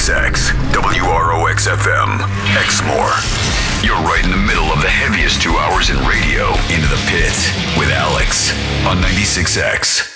96X, WROX FM, Exmoor. You're right in the middle of the heaviest 2 hours in radio. Into the Pit with Alex on 96X.